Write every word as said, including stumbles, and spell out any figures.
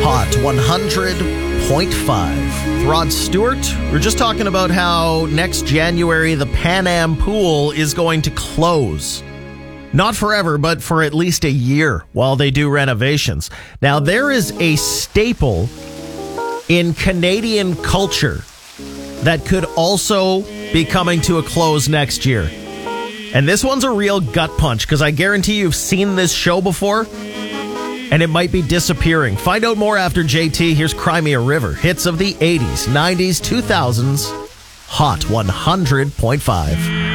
Hot one hundred point five. Rod Stewart, we're just talking about how next January the Pan Am pool is going to close. Not forever, but for at least a year while they do renovations. Now, there is a staple in Canadian culture that could also be coming to a close next year. And this one's a real gut punch, because I guarantee you've seen this show before, and it might be disappearing. Find out more after J T. Here's Cry Me a River. Hits of the eighties, nineties, two thousands. Hot one hundred point five.